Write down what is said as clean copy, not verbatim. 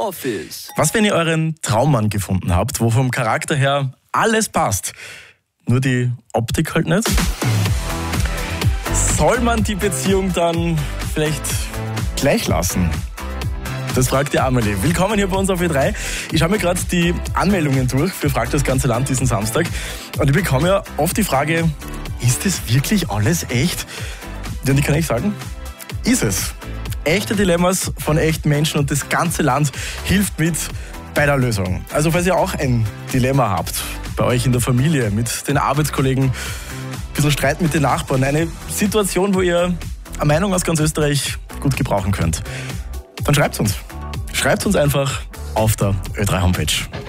Office. Was, wenn ihr euren Traummann gefunden habt, wo vom Charakter her alles passt, nur die Optik halt nicht? Soll man die Beziehung dann vielleicht gleich lassen? Das fragt die Amelie. Willkommen hier bei uns auf E3. Ich schaue mir gerade die Anmeldungen durch für Frag das ganze Land diesen Samstag. Und ich bekomme ja oft die Frage, ist das wirklich alles echt? Und ich kann echt sagen, ist es. Echte Dilemmas von echten Menschen und das ganze Land hilft mit bei der Lösung. Also falls ihr auch ein Dilemma habt, bei euch in der Familie, mit den Arbeitskollegen, ein bisschen Streit mit den Nachbarn, eine Situation, wo ihr eine Meinung aus ganz Österreich gut gebrauchen könnt, dann schreibt uns. Schreibt uns einfach auf der Ö3 Homepage.